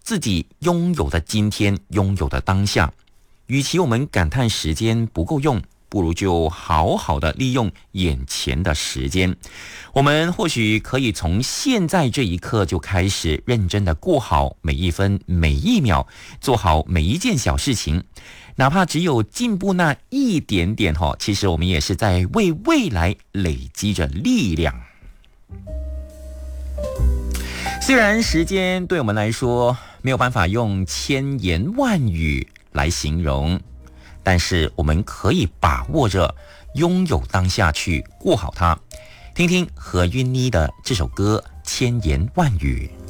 自己拥有的今天，拥有的当下。与其我们感叹时间不够用，不如就好好的利用眼前的时间。我们或许可以从现在这一刻就开始认真的过好每一分每一秒，做好每一件小事情，哪怕只有进步那一点点，其实我们也是在为未来累积着力量。虽然时间对我们来说没有办法用千言万语来形容，但是我们可以把握着拥有当下去过好它。听听何韵妮的这首歌《千言万语》。